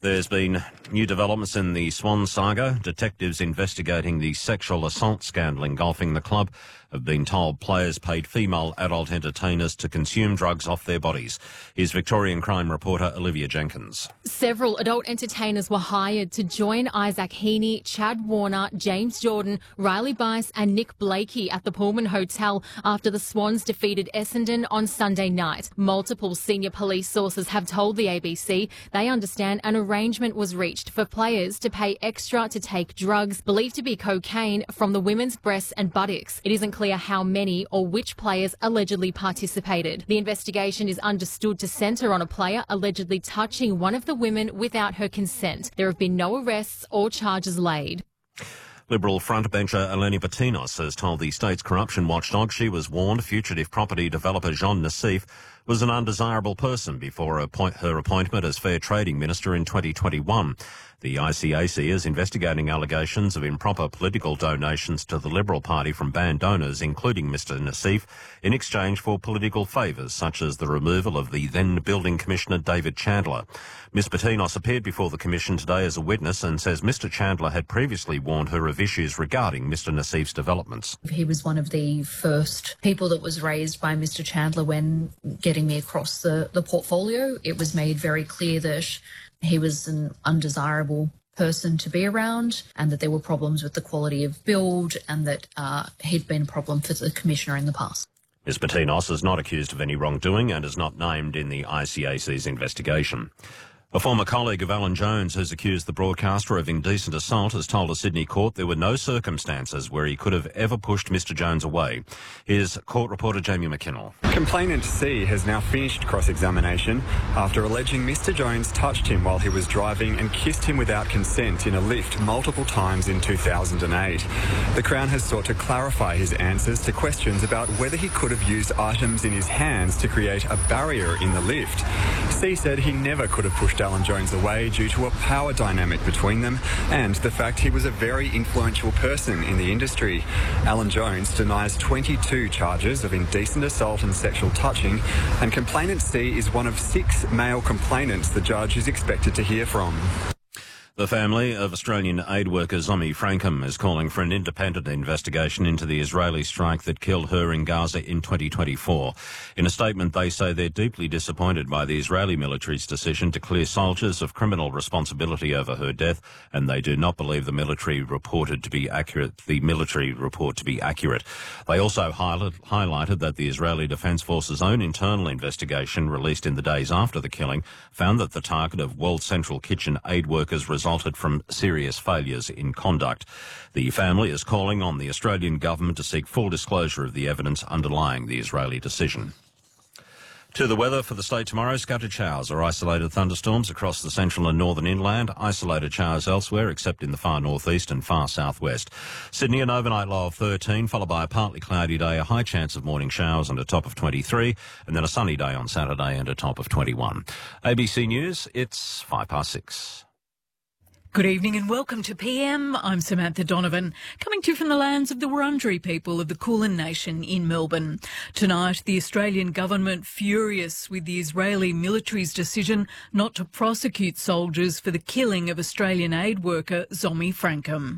There's been new developments in the Swan saga. Detectives investigating the sexual assault scandal engulfing the club have been told players paid female adult entertainers to consume drugs off their bodies. Here's Victorian crime reporter Olivia Jenkins. Several adult entertainers were hired to join Isaac Heaney, Chad Warner, James Jordan, Riley Bice and Nick Blakey at the Pullman Hotel after the Swans defeated Essendon on Sunday night. Multiple senior police sources have told the ABC they understand an arrangement was reached for players to pay extra to take drugs believed to be cocaine from the women's breasts and buttocks. It isn't clear how many or which players allegedly participated. The investigation is understood to centre on a player allegedly touching one of the women without her consent. There have been no arrests or charges laid. Liberal frontbencher Eleni Patinos has told the state's corruption watchdog she was warned fugitive property developer Jean Nassif was an undesirable person before her appointment as Fair Trading Minister in 2021. The ICAC is investigating allegations of improper political donations to the Liberal Party from banned donors, including Mr Nassif, in exchange for political favours, such as the removal of the then Building Commissioner David Chandler. Ms Patinos appeared before the Commission today as a witness and says Mr Chandler had previously warned her of issues regarding Mr Nassif's developments. He was one of the first people that was raised by Mr Chandler when getting me across the portfolio. It was made very clear that he was an undesirable person to be around and that there were problems with the quality of build and that he'd been a problem for the Commissioner in the past. Ms Patinos is not accused of any wrongdoing and is not named in the ICAC's investigation. A former colleague of Alan Jones who's accused the broadcaster of indecent assault has told a Sydney court there were no circumstances where he could have ever pushed Mr Jones away. Here's court reporter Jamie McKinnell. Complainant C has now finished cross-examination after alleging Mr Jones touched him while he was driving and kissed him without consent in a lift multiple times in 2008. The Crown has sought to clarify his answers to questions about whether he could have used items in his hands to create a barrier in the lift. C said he never could have pushed Alan Jones away due to a power dynamic between them and the fact he was a very influential person in the industry. Alan Jones denies 22 charges of indecent assault and sexual touching, and complainant C is one of 6 male complainants the judge is expected to hear from. The family of Australian aid worker Zomi Frankham is calling for an independent investigation into the Israeli strike that killed her in Gaza in 2024. In a statement, they say they're deeply disappointed by the Israeli military's decision to clear soldiers of criminal responsibility over her death, and they do not believe the military report to be accurate. They also highlighted that the Israeli Defence Force's own internal investigation released in the days after the killing found that the target of World Central Kitchen aid workers resulted from serious failures in conduct. The family is calling on the Australian government to seek full disclosure of the evidence underlying the Israeli decision. To the weather for the state tomorrow, scattered showers or isolated thunderstorms across the central and northern inland, isolated showers elsewhere except in the far northeast and far southwest. Sydney, an overnight low of 13, followed by a partly cloudy day, a high chance of morning showers and a top of 23, and then a sunny day on Saturday and a top of 21. ABC News, it's 6:05. Good evening and welcome to PM. I'm Samantha Donovan, coming to you from the lands of the Wurundjeri people of the Kulin Nation in Melbourne. Tonight, the Australian government furious with the Israeli military's decision not to prosecute soldiers for the killing of Australian aid worker Zomi Frankham.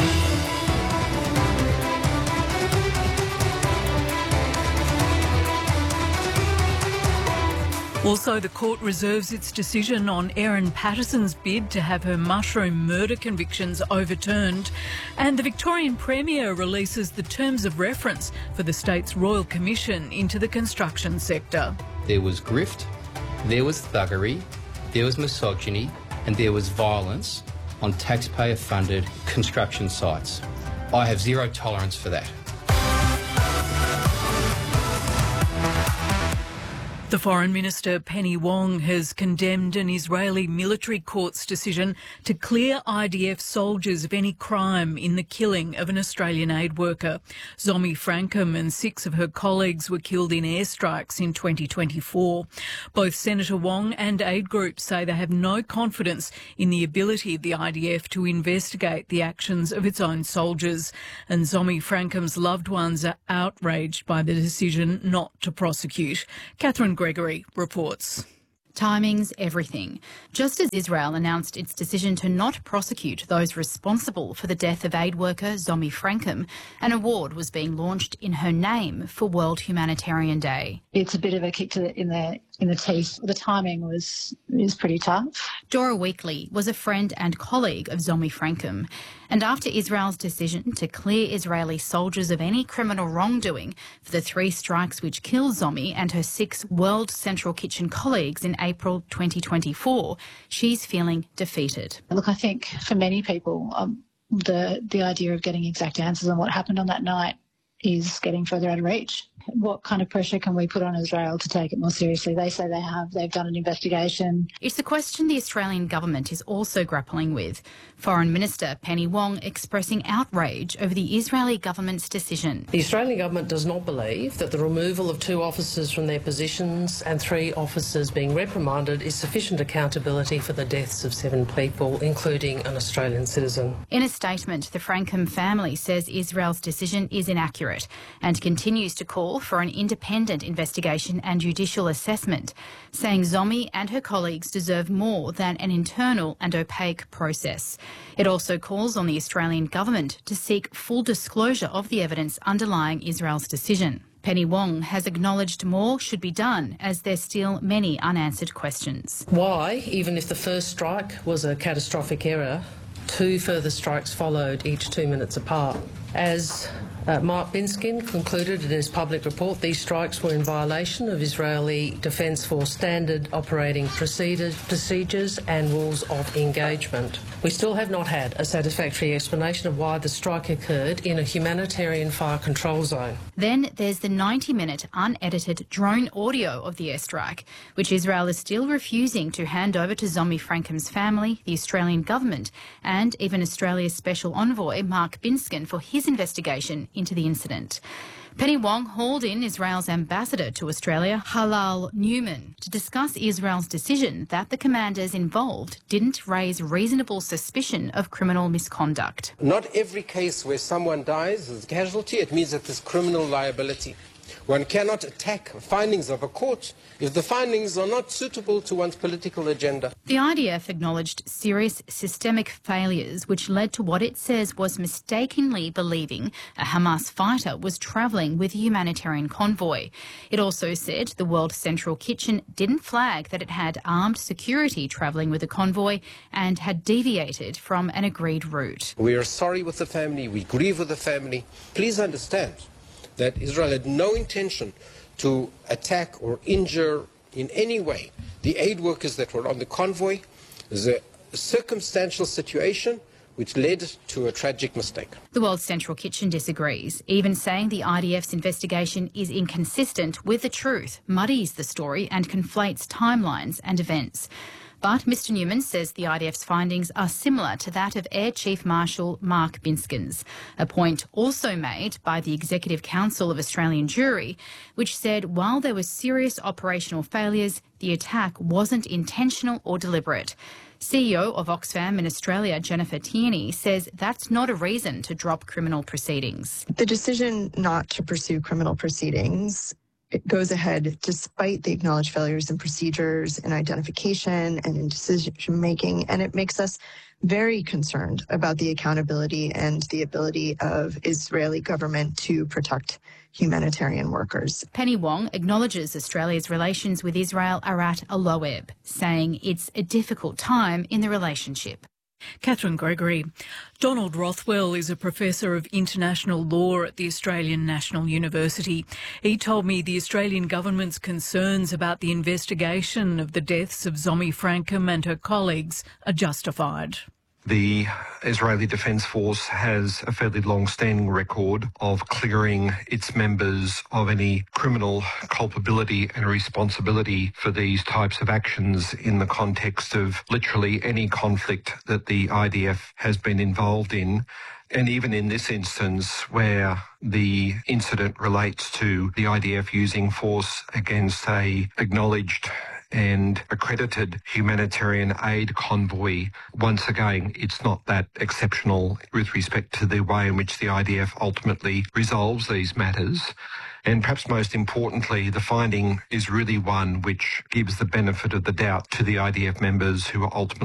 Also, the court reserves its decision on Erin Patterson's bid to have her mushroom murder convictions overturned, and the Victorian Premier releases the terms of reference for the state's Royal Commission into the construction sector. There was grift, there was thuggery, there was misogyny, and there was violence on taxpayer-funded construction sites. I have zero tolerance for that. The Foreign Minister Penny Wong has condemned an Israeli military court's decision to clear IDF soldiers of any crime in the killing of an Australian aid worker. Zomi Frankham and 6 of her colleagues were killed in airstrikes in 2024. Both Senator Wong and aid groups say they have no confidence in the ability of the IDF to investigate the actions of its own soldiers. And Zomi Frankham's loved ones are outraged by the decision not to prosecute. Catherine Gregory reports. Timing's everything. Just as Israel announced its decision to not prosecute those responsible for the death of aid worker Zomi Frankum, an award was being launched in her name for World Humanitarian Day. It's a bit of a kick in the teeth. The timing is pretty tough. Dora Weekly was a friend and colleague of Zomi Frankum, and after Israel's decision to clear Israeli soldiers of any criminal wrongdoing for the 3 strikes which killed Zomi and her 6 World Central Kitchen colleagues in April 2024, she's feeling defeated. Look, I think for many people, the idea of getting exact answers on what happened on that night is getting further out of reach. What kind of pressure can we put on Israel to take it more seriously? They say they've done an investigation. It's a question the Australian government is also grappling with. Foreign Minister Penny Wong expressing outrage over the Israeli government's decision. The Australian government does not believe that the removal of 2 officers from their positions and 3 officers being reprimanded is sufficient accountability for the deaths of 7 people, including an Australian citizen. In a statement, the Frankum family says Israel's decision is inaccurate and continues to call for an independent investigation and judicial assessment, saying Zomi and her colleagues deserve more than an internal and opaque process. It also calls on the Australian government to seek full disclosure of the evidence underlying Israel's decision. Penny Wong has acknowledged more should be done, as there's still many unanswered questions. Why, even if the first strike was a catastrophic error, 2 further strikes followed, each 2 minutes apart? As Mark Binskin concluded in his public report, these strikes were in violation of Israeli Defence Force standard operating procedures and rules of engagement. We still have not had a satisfactory explanation of why the strike occurred in a humanitarian fire control zone. Then there's the 90-minute unedited drone audio of the airstrike, which Israel is still refusing to hand over to Zomi Frankum's family, the Australian government, and even Australia's Special Envoy Mark Binskin for his investigation into the incident. Penny Wong hauled in Israel's ambassador to Australia, Halal Newman, to discuss Israel's decision that the commanders involved didn't raise reasonable suspicion of criminal misconduct. Not every case where someone dies as a casualty, it means that there's criminal liability. One cannot attack findings of a court if the findings are not suitable to one's political agenda. The IDF acknowledged serious systemic failures which led to what it says was mistakenly believing a Hamas fighter was travelling with a humanitarian convoy. It also said the World Central Kitchen didn't flag that it had armed security travelling with a convoy and had deviated from an agreed route. We are sorry with the family, we grieve with the family. Please understand that Israel had no intention to attack or injure in any way the aid workers that were on the convoy. There's a circumstantial situation which led to a tragic mistake. The World Central Kitchen disagrees, even saying the IDF's investigation is inconsistent with the truth, muddies the story and conflates timelines and events. But Mr Newman says the IDF's findings are similar to that of Air Chief Marshal Mark Binskin's, a point also made by the Executive Council of Australian Jewry, which said while there were serious operational failures, the attack wasn't intentional or deliberate. CEO of Oxfam in Australia, Jennifer Tierney, says that's not a reason to drop criminal proceedings. The decision not to pursue criminal proceedings, it goes ahead despite the acknowledged failures in procedures, in identification and in decision-making, and it makes us very concerned about the accountability and the ability of Israeli government to protect humanitarian workers. Penny Wong acknowledges Australia's relations with Israel are at a low ebb, saying it's a difficult time in the relationship. Catherine Gregory. Donald Rothwell is a professor of international law at the Australian National University. He told me the Australian government's concerns about the investigation of the deaths of Zomi Frankum and her colleagues are justified. The Israeli Defence Force has a fairly long-standing record of clearing its members of any criminal culpability and responsibility for these types of actions in the context of literally any conflict that the IDF has been involved in. And even in this instance, where the incident relates to the IDF using force against a acknowledged and accredited humanitarian aid convoy, once again, it's not that exceptional with respect to the way in which the IDF ultimately resolves these matters. And perhaps most importantly, the finding is really one which gives the benefit of the doubt to the IDF members who are ultimately